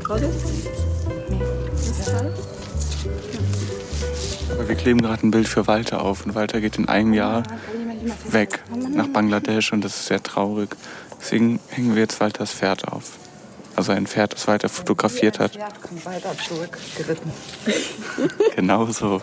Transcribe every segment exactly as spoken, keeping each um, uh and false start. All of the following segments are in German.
Traurig? Nee. Das ist schade. Aber wir kleben gerade ein Bild für Walter auf und Walter geht in einem Jahr weg nach Bangladesch und das ist sehr traurig. Deswegen hängen wir jetzt Walters Pferd auf. Also ein Pferd, das Walter fotografiert hat. Ja, kommt weiter zurückgeritten. Genau so.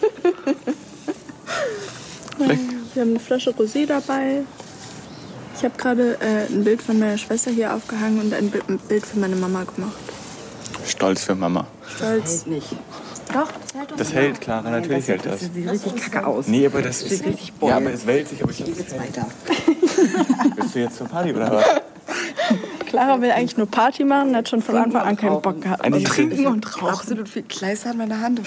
Wir haben eine Flasche Rosé dabei. Ich habe gerade äh, ein Bild von meiner Schwester hier aufgehangen und ein Bild, ein Bild für meine Mama gemacht. Stolz für Mama. Stolz. Hält nicht. Doch, das hält doch. Das hält, Clara, natürlich hält das. Das sieht richtig kacke aus. Nee, aber das sieht ist... richtig boll. Ja, aber es wälzt sich. Aber ich Ich gehe jetzt weiter. Bist du jetzt zur Party oder was? Clara will eigentlich nur Party machen, hat schon von Anfang an keinen Bock gehabt. Eigentlich Und trinken und Ich hab rauchen. absolut viel Kleister an meiner Hand.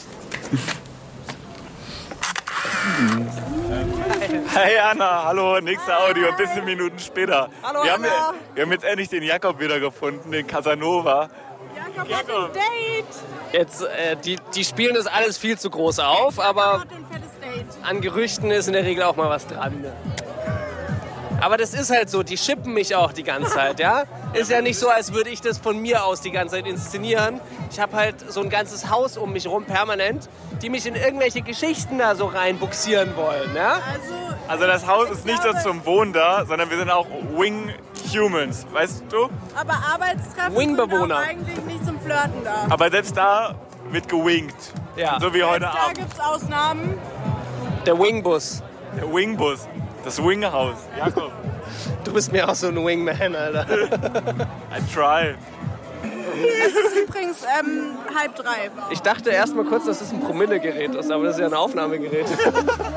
Hey Anna, hallo, nächste Audio, ein bisschen Minuten später. Hallo, wir, haben, Anna. wir haben jetzt endlich den Jakob wieder gefunden, den Casanova. Jakob hat ein Date. Jetzt, äh, die, die spielen das alles viel zu groß auf, aber Hat ein fettes Date. an Gerüchten ist in der Regel auch mal was dran. Ne? Aber das ist halt so, die schippen mich auch die ganze Zeit, ja? Ist ja nicht so, als würde ich das von mir aus die ganze Zeit inszenieren. Ich habe halt so ein ganzes Haus um mich rum, permanent, die mich in irgendwelche Geschichten da so reinbuxieren wollen, ja? Also, Also das Haus ist nicht so zum Wohnen da, sondern wir sind auch Wing Humans, weißt du? aber Arbeitstreffen Wingbewohner. sind auch eigentlich nicht zum Flirten da. Aber selbst da wird gewinkt. Ja. So wie heute Da Abend. gibt's Ausnahmen. Der Wingbus. Der Wingbus, das Winghaus. Jakob, Du bist mir auch so ein Wingman, Alter. I try. Es ist übrigens ähm, halb drei. Ich dachte erst mal kurz, dass es ein Promillegerät ist, aber das ist ja ein Aufnahmegerät.